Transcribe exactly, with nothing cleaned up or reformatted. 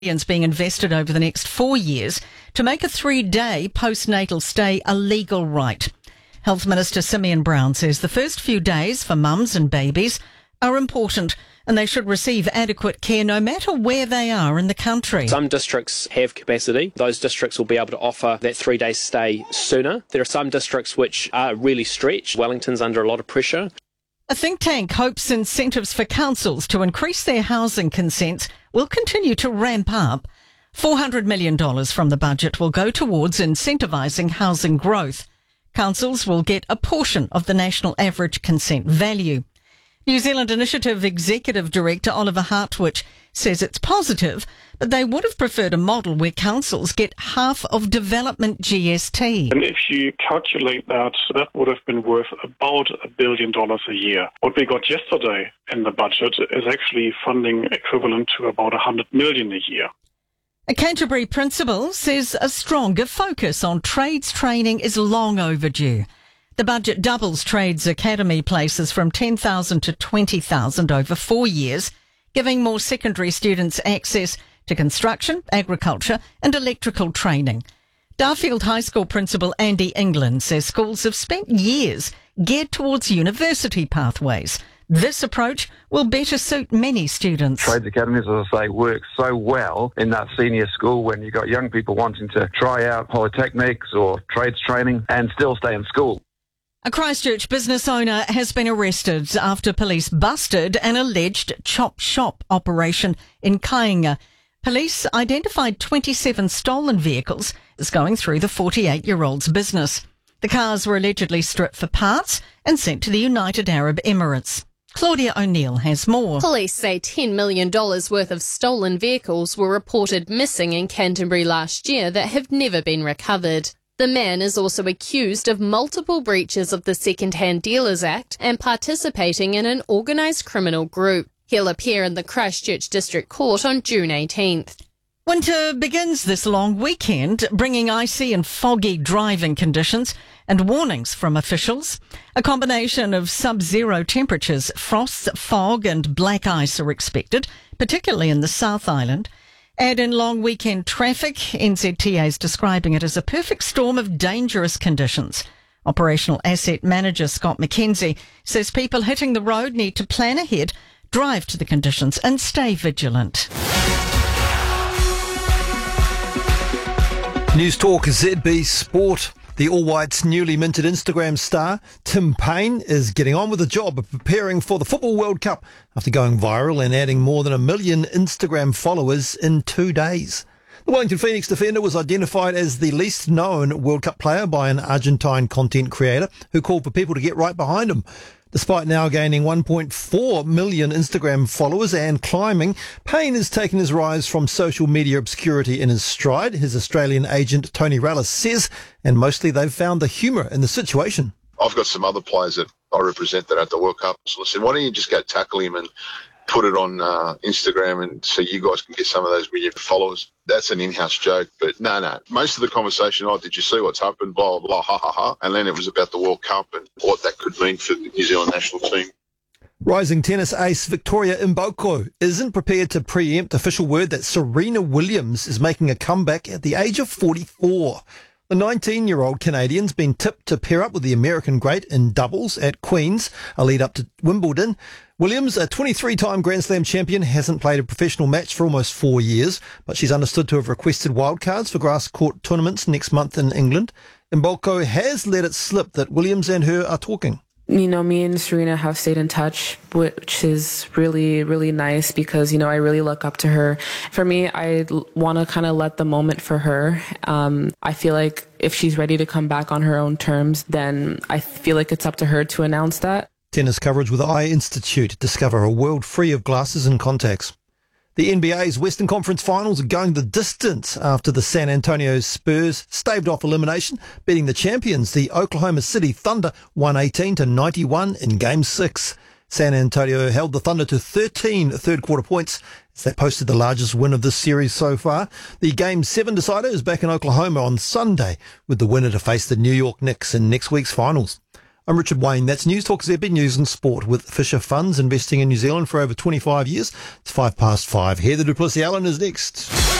Millions being invested over the next four years to make a three-day postnatal stay a legal right. Health Minister Simeon Brown says the first few days for mums and babies are important and they should receive adequate care no matter where they are in the country. Some districts have capacity. Those districts will be able to offer that three-day stay sooner. There are some districts which are really stretched. Wellington's under a lot of pressure. A think tank hopes incentives for councils to increase their housing consents will continue to ramp up. four hundred million dollars from the budget will go towards incentivising housing growth. Councils will get a portion of the national average consent value. New Zealand Initiative Executive Director Oliver Hartwich says it's positive, but they would have preferred a model where councils get half of development G S T. And if you calculate that, that would have been worth about a billion dollars a year. What we got yesterday in the budget is actually funding equivalent to about one hundred million a year. A Canterbury principal says a stronger focus on trades training is long overdue. The budget doubles trades academy places from ten thousand to twenty thousand over four years, giving more secondary students access to construction, agriculture and electrical training. Darfield High School principal Andy England says schools have spent years geared towards university pathways. This approach will better suit many students. Trades academies, as I say, work so well in that senior school when you've got young people wanting to try out polytechnics or trades training and still stay in school. A Christchurch business owner has been arrested after police busted an alleged chop shop operation in Kainga. Police identified twenty-seven stolen vehicles as going through the forty-eight-year-old's business. The cars were allegedly stripped for parts and sent to the United Arab Emirates. Claudia O'Neill has more. Police say ten million dollars worth of stolen vehicles were reported missing in Canterbury last year that have never been recovered. The man is also accused of multiple breaches of the Second-Hand Dealers Act and participating in an organised criminal group. He'll appear in the Christchurch District Court on June eighteenth. Winter begins this long weekend, bringing icy and foggy driving conditions and warnings from officials. A combination of sub-zero temperatures, frost, fog and black ice are expected, particularly in the South Island. Add in long weekend traffic, N Z T A is describing it as a perfect storm of dangerous conditions. Operational Asset Manager Scott McKenzie says people hitting the road need to plan ahead, drive to the conditions and stay vigilant. News Talk Z B Sport. The All Whites' newly minted Instagram star, Tim Payne, is getting on with the job of preparing for the Football World Cup after going viral and adding more than a million Instagram followers in two days. The Wellington Phoenix defender was identified as the least known World Cup player by an Argentine content creator who called for people to get right behind him. Despite now gaining one point four million Instagram followers and climbing, Payne has taken his rise from social media obscurity in his stride, his Australian agent Tony Rallis says, and mostly they've found the humour in the situation. I've got some other players that I represent that are at the World Cup. So I said, why don't you just go tackle him and put it on uh, Instagram and so you guys can get some of those million followers. That's an in-house joke, but no, no. Most of the conversation, oh, did you see what's happened, blah, blah, blah, ha, ha, ha. And then it was about the World Cup and what that could mean for the New Zealand national team. Rising tennis ace Victoria Mboko isn't prepared to preempt official word that Serena Williams is making a comeback at the age of forty-four. The nineteen-year-old Canadian's been tipped to pair up with the American great in doubles at Queen's, a lead up to Wimbledon. Williams, a twenty-three-time Grand Slam champion, hasn't played a professional match for almost four years, but she's understood to have requested wildcards for grass court tournaments next month in England. Mboko has let it slip that Williams and her are talking. You know, me and Serena have stayed in touch, which is really, really nice because, you know, I really look up to her. For me, I want to kind of let the moment for her. Um, I feel like if she's ready to come back on her own terms, then I feel like it's up to her to announce that. Tennis coverage with Eye Institute. Discover a world free of glasses and contacts. The N B A's Western Conference Finals are going the distance after the San Antonio Spurs staved off elimination, beating the champions, the Oklahoma City Thunder, one eighteen to ninety-one in Game six. San Antonio held the Thunder to thirteen third-quarter points as they posted the largest win of this series so far. The Game seven decider is back in Oklahoma on Sunday, with the winner to face the New York Knicks in next week's finals. I'm Richard Wayne. That's News Talk Z B News and Sport with Fisher Funds, investing in New Zealand for over twenty-five years. It's five past five. Heather du Plessis-Allen is next.